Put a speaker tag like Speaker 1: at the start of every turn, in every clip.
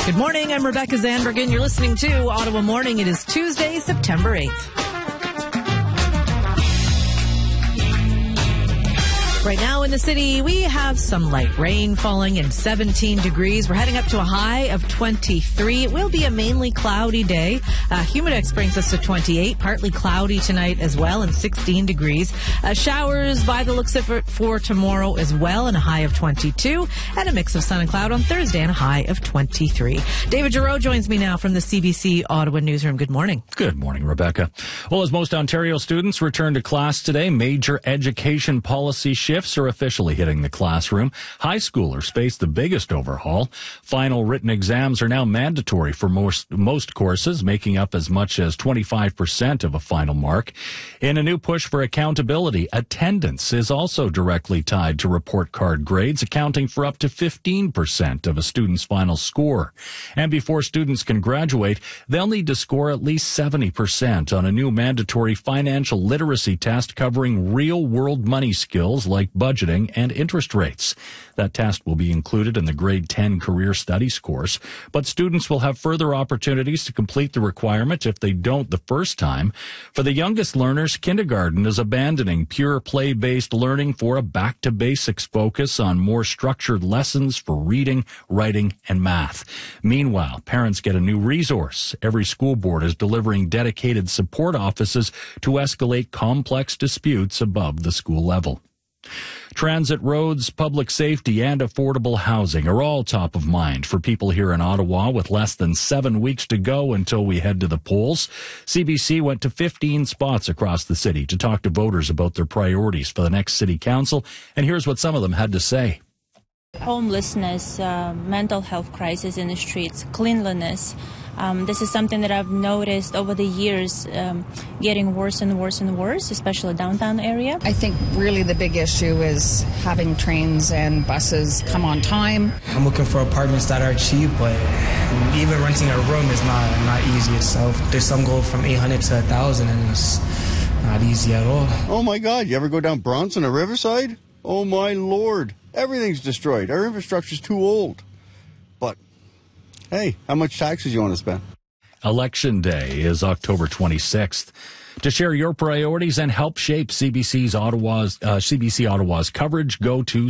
Speaker 1: Good morning. I'm Rebecca Zandbergen. You're listening to Ottawa Morning. It is Tuesday, September 8th. Right now in the city, we have some light rain falling and 17 degrees. We're heading up to a high of 23. It will be a mainly cloudy day. Humidex brings us to 28, partly cloudy tonight as well, and 16 degrees. Showers by the looks of it for tomorrow as well, and a high of 22, and a mix of sun and cloud on Thursday and a high of 23. David Giroux joins me now from the CBC Ottawa newsroom. Good morning.
Speaker 2: Good morning, Rebecca. Well, as most Ontario students return to class today, major education policy shifts are officially hitting the classroom. High schoolers face the biggest overhaul. Final written exams are now mandatory for most courses, making up as much as 25% of a final mark. In a new push for accountability, attendance is also directly tied to report card grades, accounting for up to 15% of a student's final score. And before students can graduate, they'll need to score at least 70% on a new mandatory financial literacy test covering real-world money skills like budgeting and interest rates. That test will be included in the grade 10 career studies course, but students will have further opportunities to complete the requirement if they don't the first time. For the youngest learners, kindergarten is abandoning pure play-based learning for a back-to-basics focus on more structured lessons for reading, writing, and math. Meanwhile, parents get a new resource. Every school board is delivering dedicated support offices to escalate complex disputes above the school level. Transit, roads, public safety, and affordable housing are all top of mind for people here in Ottawa with less than 7 weeks to go until we head to the polls. CBC went to 15 spots across the city to talk to voters about their priorities for the next city council, and here's what some of them had to say.
Speaker 3: Homelessness, mental health crisis in the streets, cleanliness. This is something that I've noticed over the years getting worse and worse and worse, especially downtown area.
Speaker 4: I think really the big issue is having trains and buses come on time.
Speaker 5: I'm looking for apartments that are cheap, but even renting a room is not easy itself. There's some go from 800 to 1,000 and it's not easy at all.
Speaker 6: Oh my God, you ever go down Bronson or Riverside? Oh my Lord, everything's destroyed. Our infrastructure's too old. But hey, how much taxes you want to spend?
Speaker 2: Election Day is October 26th. To share your priorities and help shape CBC Ottawa's coverage, go to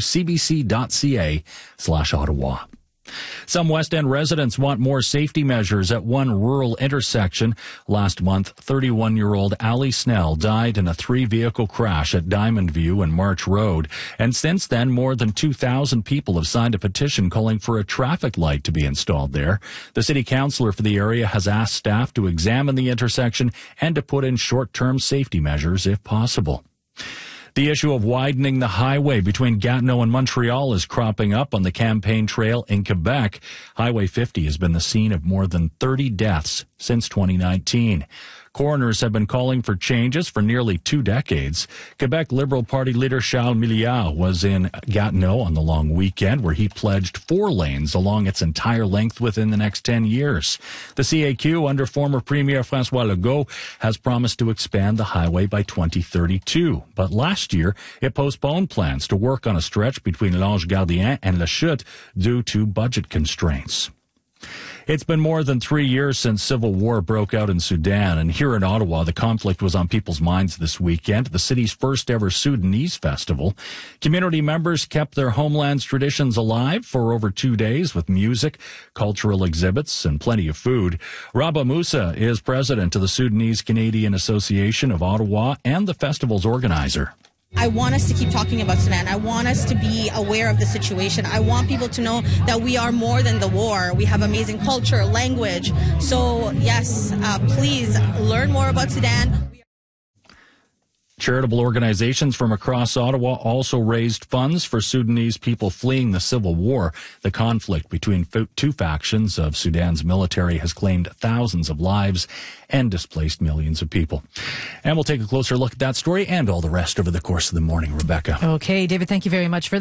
Speaker 2: cbc.ca/Ottawa. Some West End residents want more safety measures at one rural intersection. Last month, 31-year-old Ali Snell died in a 3-vehicle crash at Diamond View and March Road. And since then, more than 2,000 people have signed a petition calling for a traffic light to be installed there. The city councillor for the area has asked staff to examine the intersection and to put in short-term safety measures if possible. The issue of widening the highway between Gatineau and Montreal is cropping up on the Campaign Trail in Quebec. Highway 50 has been the scene of more than 30 deaths since 2019. Coroners have been calling for changes for nearly 2 decades. Quebec Liberal Party leader Charles Milliard was in Gatineau on the long weekend, where he pledged 4 lanes along its entire length within the next 10 years. The CAQ, under former Premier François Legault, has promised to expand the highway by 2032. But last year, it postponed plans to work on a stretch between L'Ange Gardien and La Chute due to budget constraints. It's been more than 3 years since civil war broke out in Sudan, and here in Ottawa, the conflict was on people's minds this weekend, the city's first ever Sudanese festival. Community members kept their homeland's traditions alive for over 2 days with music, cultural exhibits, and plenty of food. Rabah Musa is president of the Sudanese Canadian Association of Ottawa and the festival's organizer.
Speaker 7: I want us to keep talking about Sudan. I want us to be aware of the situation. I want people to know that we are more than the war. We have amazing culture, language. So, yes, please learn more about Sudan.
Speaker 2: Charitable organizations from across Ottawa also raised funds for Sudanese people fleeing the civil war. The conflict between 2 factions of Sudan's military has claimed thousands of lives and displaced millions of people. And we'll take a closer look at that story and all the rest over the course of the morning, Rebecca.
Speaker 1: Okay, David, thank you very much for that.